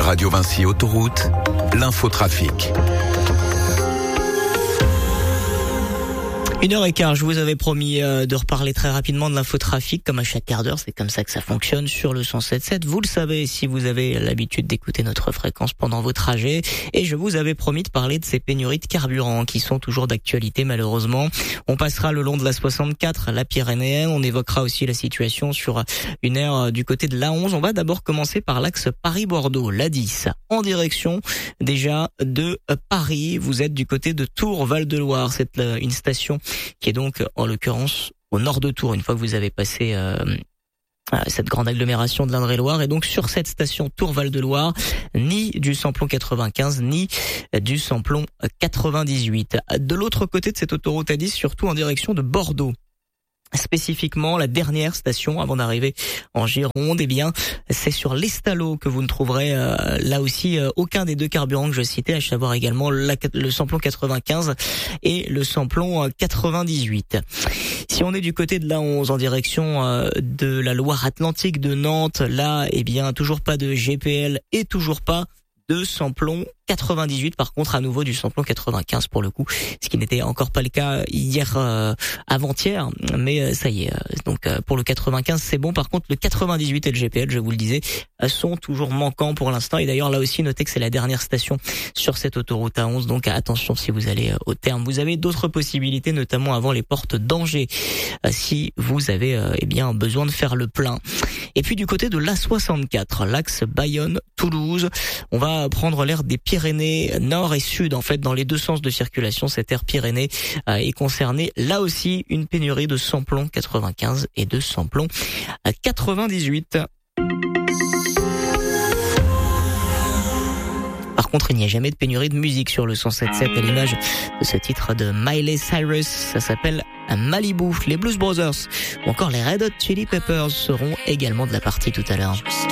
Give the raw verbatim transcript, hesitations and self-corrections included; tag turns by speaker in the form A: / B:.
A: Radio Vinci Autoroute, l'infotrafic.
B: Une heure et quart, je vous avais promis euh, de reparler très rapidement de l'infotrafic, comme à chaque quart d'heure, c'est comme ça que ça fonctionne sur le cent sept sept. Vous le savez si vous avez l'habitude d'écouter notre fréquence pendant vos trajets. Et je vous avais promis de parler de ces pénuries de carburant qui sont toujours d'actualité malheureusement. On passera le long de la soixante-quatre, la Pyrénéenne, on évoquera aussi la situation sur une aire du côté de l'A onze. On va d'abord commencer par l'axe Paris-Bordeaux, l'A dix, en direction déjà de Paris. Vous êtes du côté de Tours, Val-de-Loire, c'est une station qui est donc en l'occurrence au nord de Tours, une fois que vous avez passé euh, cette grande agglomération de l'Indre-et-Loire. Et donc sur cette station Tours-Val-de-Loire, ni du samplon quatre-vingt-quinze, ni du samplon quatre-vingt-dix-huit. De l'autre côté de cette autoroute A dix, surtout en direction de Bordeaux, spécifiquement la dernière station avant d'arriver en Gironde, eh bien c'est sur l'Estalo que vous ne trouverez euh, là aussi euh, aucun des deux carburants que je citais, à savoir également la, le samplon quatre-vingt-quinze et le samplon quatre-vingt-dix-huit. Si on est du côté de l'A onze en direction euh, de la Loire-Atlantique de Nantes, là eh bien toujours pas de G P L et toujours pas de samplon quatre-vingt-dix-huit, par contre à nouveau du samplon quatre-vingt-quinze pour le coup, ce qui n'était encore pas le cas hier euh, avant-hier, mais euh, ça y est, euh, donc euh, pour le quatre-vingt-quinze c'est bon. Par contre le quatre-vingt-dix-huit et le G P L, je vous le disais, euh, sont toujours manquants pour l'instant, et d'ailleurs là aussi notez que c'est la dernière station sur cette autoroute A onze, donc attention si vous allez euh, au terme. Vous avez d'autres possibilités, notamment avant les portes d'Angers, euh, si vous avez euh, eh bien besoin de faire le plein. Et puis du côté de l'A soixante-quatre, l'axe Bayonne-Toulouse, on va prendre l'air des Pyrénées nord et sud, en fait dans les deux sens de circulation. Cette aire Pyrénées euh, est concernée là aussi une pénurie de samplon quatre-vingt-quinze et de samplon quatre-vingt-dix-huit. Par contre, il n'y a jamais de pénurie de musique sur le cent sept sept, à l'image de ce titre de Miley Cyrus. Ça s'appelle Malibu. Les Blues Brothers ou encore les Red Hot Chili Peppers seront également de la partie tout à l'heure.